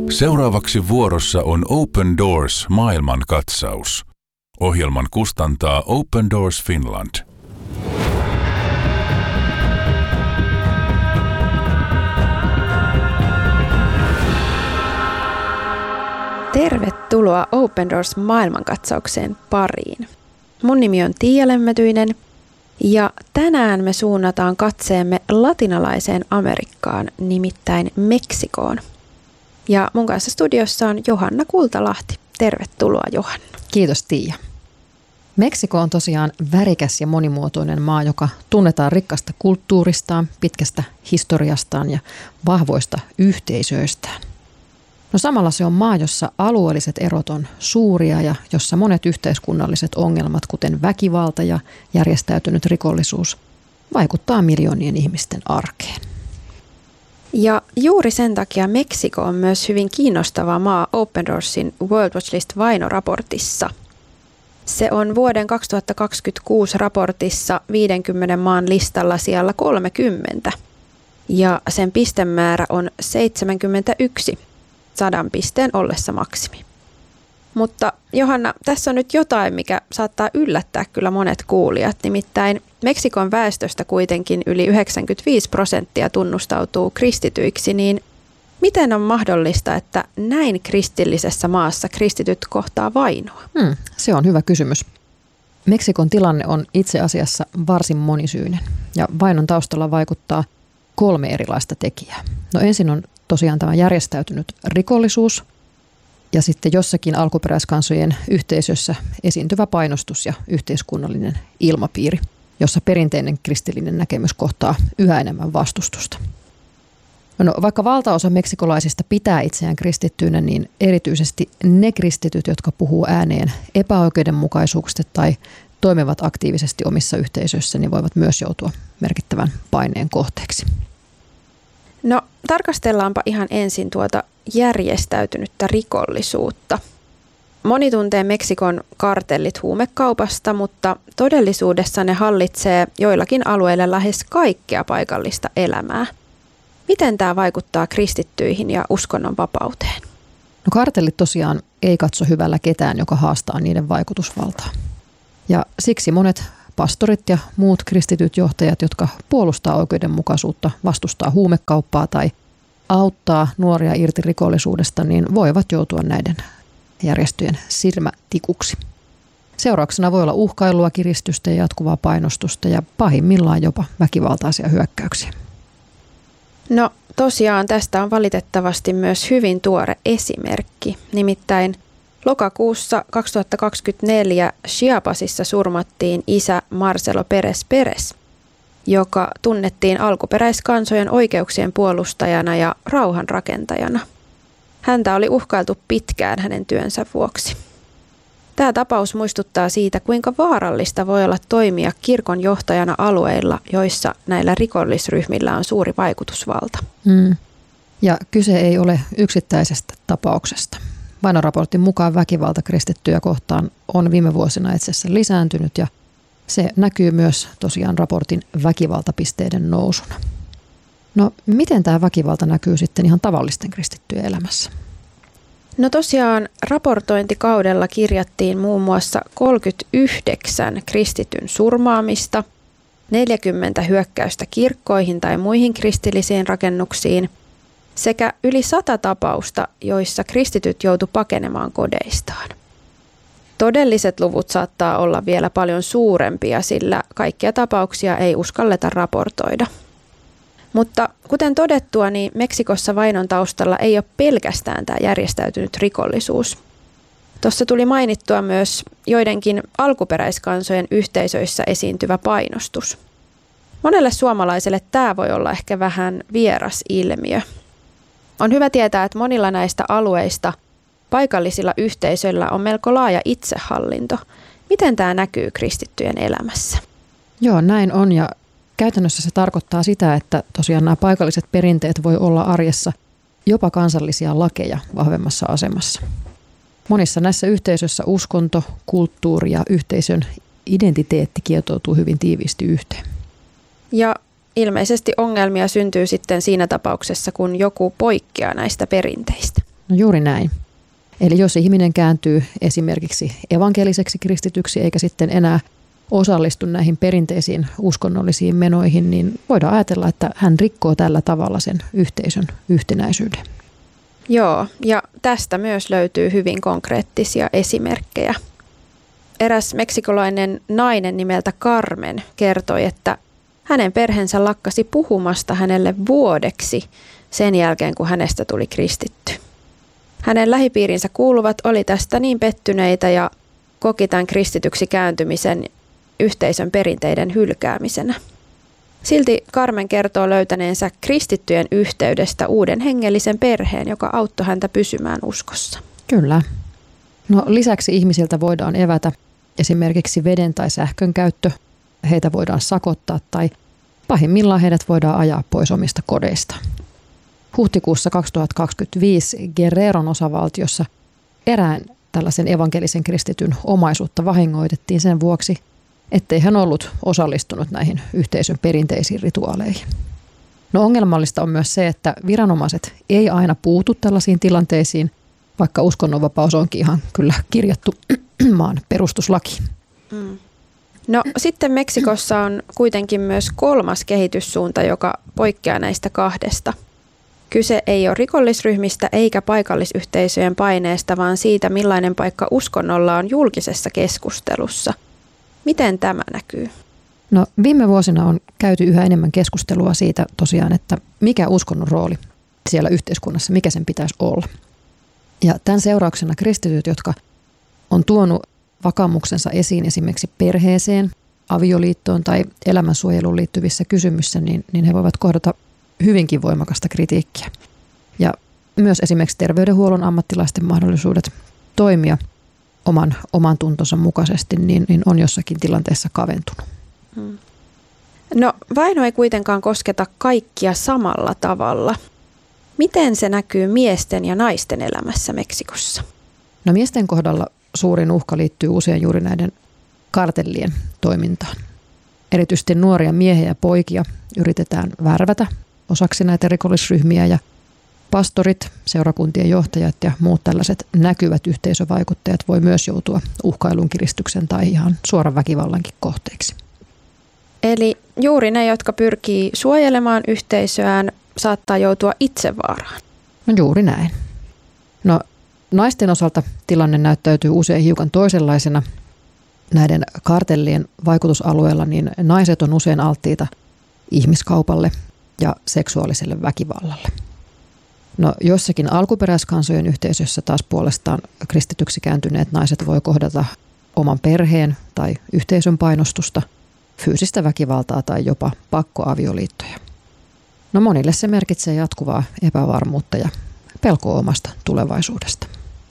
Seuraavaksi vuorossa on Open Doors maailmankatsaus. Ohjelman kustantaa Open Doors Finland. Tervetuloa Open Doors maailmankatsaukseen pariin. Mun nimi on Tiia Lemmetyinen ja tänään me suunnataan katseemme latinalaiseen Amerikkaan, nimittäin Meksikoon. Ja mun kanssa studiossa on Johanna Kultalahti. Tervetuloa, Johanna. Kiitos, Tiia. Meksiko on tosiaan värikäs ja monimuotoinen maa, joka tunnetaan rikkaasta kulttuuristaan, pitkästä historiastaan ja vahvoista yhteisöistään. No samalla se on maa, jossa alueelliset erot on suuria ja jossa monet yhteiskunnalliset ongelmat, kuten väkivalta ja järjestäytynyt rikollisuus, vaikuttaa miljoonien ihmisten arkeen. Ja juuri sen takia Meksiko on myös hyvin kiinnostava maa Open Doorsin World Watch List -vainoraportissa. Se on vuoden 2026 raportissa 50 maan listalla sijalla 30 ja sen pistemäärä on 71, 100 pisteen ollessa maksimi. Mutta Johanna, tässä on nyt jotain, mikä saattaa yllättää kyllä monet kuulijat, nimittäin Meksikon väestöstä kuitenkin yli 95% tunnustautuu kristityiksi, niin miten on mahdollista, että näin kristillisessä maassa kristityt kohtaa vainoa? Se on hyvä kysymys. Meksikon tilanne on itse asiassa varsin monisyinen ja vainon taustalla vaikuttaa 3 erilaista tekijää. No ensin on tosiaan tämä järjestäytynyt rikollisuus ja sitten jossakin alkuperäiskansojen yhteisössä esiintyvä painostus ja yhteiskunnallinen ilmapiiri, jossa perinteinen kristillinen näkemys kohtaa yhä enemmän vastustusta. No, vaikka valtaosa meksikolaisista pitää itseään kristittyinä, niin erityisesti ne kristityt, jotka puhuu ääneen epäoikeudenmukaisuuksista tai toimivat aktiivisesti omissa yhteisöissä, niin voivat myös joutua merkittävän paineen kohteeksi. No tarkastellaanpa ihan ensin tuota järjestäytynyttä rikollisuutta. Moni tuntee Meksikon kartellit huumekaupasta, mutta todellisuudessa ne hallitsee joillakin alueilla lähes kaikkea paikallista elämää. Miten tämä vaikuttaa kristittyihin ja uskonnon vapauteen? No kartellit tosiaan ei katso hyvällä ketään, joka haastaa niiden vaikutusvaltaa. Ja siksi monet pastorit ja muut kristityt johtajat, jotka puolustaa oikeudenmukaisuutta, vastustaa huumekauppaa tai auttaa nuoria irti rikollisuudesta, niin voivat joutua näiden järjestöjen silmätikuksi. Seurauksena voi olla uhkailua, kiristystä ja jatkuvaa painostusta ja pahimmillaan jopa väkivaltaisia hyökkäyksiä. No tosiaan tästä on valitettavasti myös hyvin tuore esimerkki. Nimittäin lokakuussa 2024 Chiapasissa surmattiin isä Marcelo Pérez Pérez, joka tunnettiin alkuperäiskansojen oikeuksien puolustajana ja rauhanrakentajana. Häntä oli uhkailtu pitkään hänen työnsä vuoksi. Tämä tapaus muistuttaa siitä, kuinka vaarallista voi olla toimia kirkon johtajana alueilla, joissa näillä rikollisryhmillä on suuri vaikutusvalta. Ja kyse ei ole yksittäisestä tapauksesta. Vainoraportin mukaan väkivalta kristittyjä kohtaan on viime vuosina itse asiassa lisääntynyt ja se näkyy myös tosiaan raportin väkivaltapisteiden nousuna. No miten tämä väkivalta näkyy sitten ihan tavallisten kristittyjen elämässä? No tosiaan raportointikaudella kirjattiin muun muassa 39 kristityn surmaamista, 40 hyökkäystä kirkkoihin tai muihin kristillisiin rakennuksiin sekä yli 100 tapausta, joissa kristityt joutu pakenemaan kodeistaan. Todelliset luvut saattaa olla vielä paljon suurempia, sillä kaikkia tapauksia ei uskalleta raportoida. Mutta kuten todettua, niin Meksikossa vainon taustalla ei ole pelkästään tämä järjestäytynyt rikollisuus. Tuossa tuli mainittua myös joidenkin alkuperäiskansojen yhteisöissä esiintyvä painostus. Monelle suomalaiselle tämä voi olla ehkä vähän vieras ilmiö. On hyvä tietää, että monilla näistä alueista paikallisilla yhteisöillä on melko laaja itsehallinto. Miten tämä näkyy kristittyjen elämässä? Joo, näin on ja käytännössä se tarkoittaa sitä, että tosiaan nämä paikalliset perinteet voi olla arjessa jopa kansallisia lakeja vahvemmassa asemassa. Monissa näissä yhteisöissä uskonto, kulttuuri ja yhteisön identiteetti kietoutuu hyvin tiiviisti yhteen. Ja ilmeisesti ongelmia syntyy sitten siinä tapauksessa, kun joku poikkeaa näistä perinteistä. No juuri näin. Eli jos ihminen kääntyy esimerkiksi evankeliseksi kristityksi eikä sitten enää osallistu näihin perinteisiin uskonnollisiin menoihin, niin voidaan ajatella, että hän rikkoo tällä tavalla sen yhteisön yhtenäisyyden. Joo, ja tästä myös löytyy hyvin konkreettisia esimerkkejä. Eräs meksikolainen nainen nimeltä Carmen kertoi, että hänen perheensä lakkasi puhumasta hänelle vuodeksi sen jälkeen, kun hänestä tuli kristitty. Hänen lähipiirinsä kuuluvat oli tästä niin pettyneitä ja koki tämän kristityksi kääntymisen yhteisön perinteiden hylkäämisenä. Silti Carmen kertoo löytäneensä kristittyjen yhteydestä uuden hengellisen perheen, joka auttoi häntä pysymään uskossa. Kyllä. No lisäksi ihmisiltä voidaan evätä esimerkiksi veden tai sähkön käyttö. Heitä voidaan sakottaa tai pahimmillaan heidät voidaan ajaa pois omista kodeista. Huhtikuussa 2025 Guerreron osavaltiossa erään tällaisen evankelisen kristityn omaisuutta vahingoitettiin sen vuoksi, ettei hän ollut osallistunut näihin yhteisön perinteisiin rituaaleihin. No ongelmallista on myös se, että viranomaiset ei aina puutu tällaisiin tilanteisiin, vaikka uskonnonvapaus onkin ihan kyllä kirjattu maan perustuslakiin. No sitten Meksikossa on kuitenkin myös kolmas kehityssuunta, joka poikkeaa näistä kahdesta. Kyse ei ole rikollisryhmistä eikä paikallisyhteisöjen paineesta, vaan siitä, millainen paikka uskonnolla on julkisessa keskustelussa. Miten tämä näkyy? No viime vuosina on käyty yhä enemmän keskustelua siitä tosiaan, että mikä uskonnon rooli siellä yhteiskunnassa, mikä sen pitäisi olla. Ja tämän seurauksena kristityt, jotka on tuonut vakaumuksensa esiin esimerkiksi perheeseen, avioliittoon tai elämänsuojeluun liittyvissä kysymyksissä, niin he voivat kohdata hyvinkin voimakasta kritiikkiä. Ja myös esimerkiksi terveydenhuollon ammattilaisten mahdollisuudet toimia oman tuntonsa mukaisesti niin on jossakin tilanteessa kaventunut. No vaino ei kuitenkaan kosketa kaikkia samalla tavalla. Miten se näkyy miesten ja naisten elämässä Meksikossa? No miesten kohdalla suurin uhka liittyy usein juuri näiden kartellien toimintaan. Erityisesti nuoria miehiä ja poikia yritetään värvätä osaksi näitä rikollisryhmiä ja pastorit, seurakuntien johtajat ja muut tällaiset näkyvät yhteisövaikuttajat voi myös joutua uhkailun, kiristyksen tai ihan suoran väkivallankin kohteeksi. Eli juuri ne, jotka pyrkii suojelemaan yhteisöään, saattaa joutua itse vaaraan. No juuri näin. No naisten osalta tilanne näyttäytyy usein hiukan toisenlaisena. Näiden kartellien vaikutusalueella niin naiset on usein alttiita ihmiskaupalle ja seksuaaliselle väkivallalle. No jossakin alkuperäiskansojen yhteisössä taas puolestaan kristityksi kääntyneet naiset voi kohdata oman perheen tai yhteisön painostusta, fyysistä väkivaltaa tai jopa pakkoavioliittoja. No monille se merkitsee jatkuvaa epävarmuutta ja pelkoa omasta tulevaisuudesta.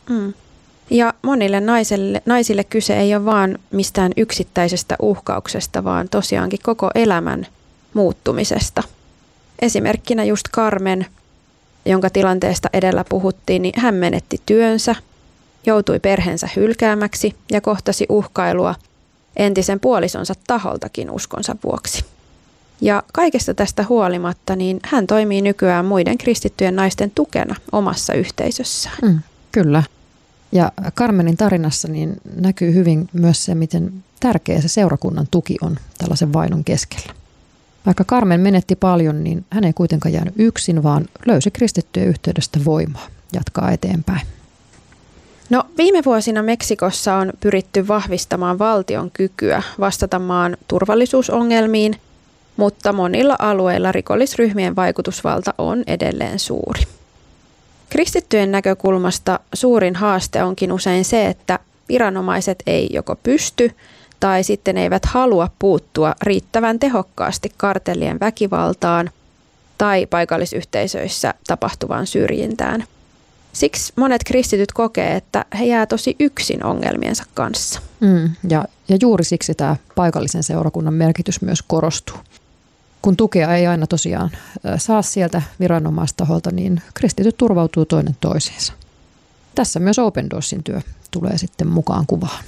Ja monille naisille kyse ei ole vaan mistään yksittäisestä uhkauksesta, vaan tosiaankin koko elämän muuttumisesta. Esimerkkinä just Carmen, jonka tilanteesta edellä puhuttiin, niin hän menetti työnsä, joutui perheensä hylkäämäksi ja kohtasi uhkailua entisen puolisonsa taholtakin uskonsa vuoksi. Ja kaikesta tästä huolimatta, niin hän toimii nykyään muiden kristittyjen naisten tukena omassa yhteisössään. Kyllä. Ja Carmenin tarinassa niin näkyy hyvin myös se, miten tärkeä se seurakunnan tuki on tällaisen vainon keskellä. Vaikka Carmen menetti paljon, niin hän ei kuitenkaan jäänyt yksin, vaan löysi kristittyjen yhteydestä voimaa jatkaa eteenpäin. No viime vuosina Meksikossa on pyritty vahvistamaan valtion kykyä vastata maan turvallisuusongelmiin, mutta monilla alueilla rikollisryhmien vaikutusvalta on edelleen suuri. Kristittyjen näkökulmasta suurin haaste onkin usein se, että viranomaiset ei joko pysty tai sitten eivät halua puuttua riittävän tehokkaasti kartellien väkivaltaan tai paikallisyhteisöissä tapahtuvaan syrjintään. Siksi monet kristityt kokee, että he jää tosi yksin ongelmiensa kanssa. Ja juuri siksi tämä paikallisen seurakunnan merkitys myös korostuu. Kun tukea ei aina tosiaan saa sieltä viranomaistaholta, niin kristityt turvautuu toinen toiseensa. Tässä myös Open Doorsin työ tulee sitten mukaan kuvaan.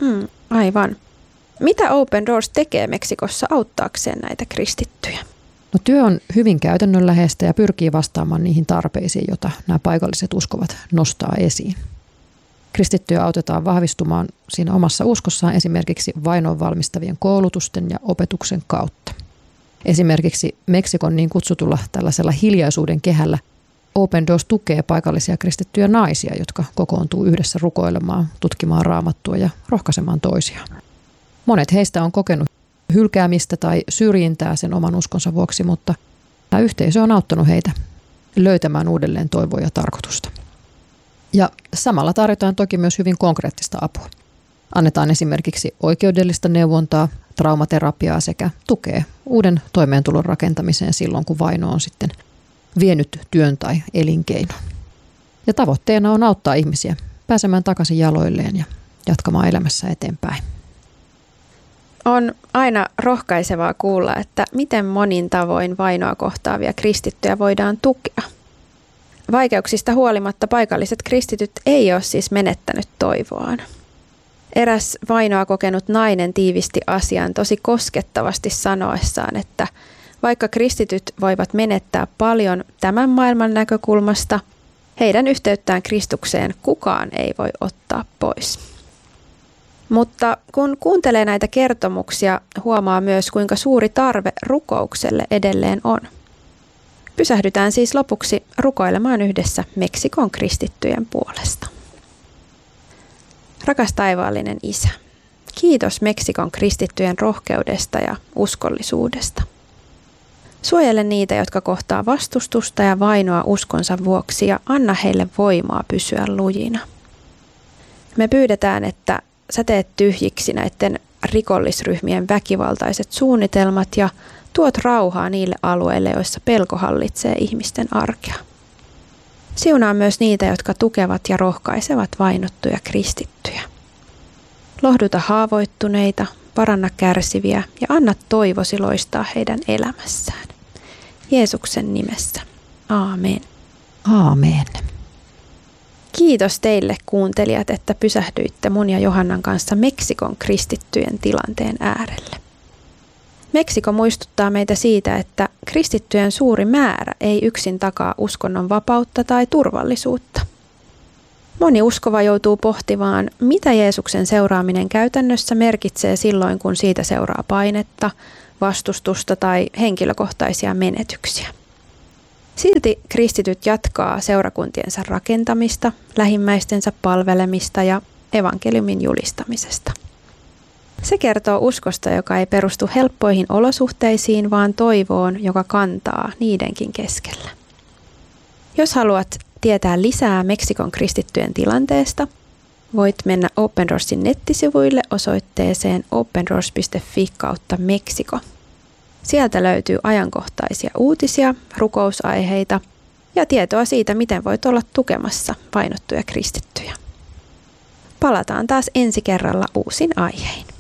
Aivan. Mitä Open Doors tekee Meksikossa auttaakseen näitä kristittyjä? No, työ on hyvin käytännönläheistä ja pyrkii vastaamaan niihin tarpeisiin, joita nämä paikalliset uskovat nostaa esiin. Kristittyjä autetaan vahvistumaan siinä omassa uskossaan esimerkiksi vainoon valmistavien koulutusten ja opetuksen kautta. Esimerkiksi Meksikon niin kutsutulla tällaisella hiljaisuuden kehällä Open Doors tukee paikallisia kristittyjä naisia, jotka kokoontuu yhdessä rukoilemaan, tutkimaan Raamattua ja rohkaisemaan toisiaan. Monet heistä on kokenut hylkäämistä tai syrjintää sen oman uskonsa vuoksi, mutta tämä yhteisö on auttanut heitä löytämään uudelleen toivoa ja tarkoitusta. Ja samalla tarjotaan toki myös hyvin konkreettista apua. Annetaan esimerkiksi oikeudellista neuvontaa, traumaterapiaa sekä tukea uuden toimeentulon rakentamiseen silloin, kun vaino on sitten vienyt työn tai elinkeinon. Ja tavoitteena on auttaa ihmisiä pääsemään takaisin jaloilleen ja jatkamaan elämässä eteenpäin. On aina rohkaisevaa kuulla, että miten monin tavoin vainoa kohtaavia kristittyjä voidaan tukea. Vaikeuksista huolimatta paikalliset kristityt ei ole siis menettänyt toivoaan. Eräs vainoa kokenut nainen tiivisti asian tosi koskettavasti sanoessaan, että vaikka kristityt voivat menettää paljon tämän maailman näkökulmasta, heidän yhteyttään Kristukseen kukaan ei voi ottaa pois. Mutta kun kuuntelee näitä kertomuksia, huomaa myös, kuinka suuri tarve rukoukselle edelleen on. Pysähdytään siis lopuksi rukoilemaan yhdessä Meksikon kristittyjen puolesta. Rakas taivaallinen Isä, kiitos Meksikon kristittyjen rohkeudesta ja uskollisuudesta. Suojele niitä, jotka kohtaa vastustusta ja vainoa uskonsa vuoksi, ja anna heille voimaa pysyä lujina. Me pyydetään, että sä teet tyhjiksi näiden rikollisryhmien väkivaltaiset suunnitelmat ja tuot rauhaa niille alueille, joissa pelko hallitsee ihmisten arkea. Siunaa myös niitä, jotka tukevat ja rohkaisevat vainottuja kristittyjä. Lohduta haavoittuneita, paranna kärsiviä ja anna toivosi loistaa heidän elämässään. Jeesuksen nimessä. Aamen. Aamen. Kiitos teille kuuntelijat, että pysähdyitte mun ja Johannan kanssa Meksikon kristittyjen tilanteen äärelle. Meksiko muistuttaa meitä siitä, että kristittyjen suuri määrä ei yksin takaa uskonnon vapautta tai turvallisuutta. Moni uskova joutuu pohtimaan, mitä Jeesuksen seuraaminen käytännössä merkitsee silloin, kun siitä seuraa painetta, vastustusta tai henkilökohtaisia menetyksiä. Silti kristityt jatkaa seurakuntiensa rakentamista, lähimmäistensä palvelemista ja evankeliumin julistamisesta. Se kertoo uskosta, joka ei perustu helppoihin olosuhteisiin, vaan toivoon, joka kantaa niidenkin keskellä. Jos haluat tietää lisää Meksikon kristittyjen tilanteesta, voit mennä Open Doorsin nettisivuille osoitteeseen opendoors.fi/Meksiko. Sieltä löytyy ajankohtaisia uutisia, rukousaiheita ja tietoa siitä, miten voit olla tukemassa vainottuja kristittyjä. Palataan taas ensi kerralla uusin aihein.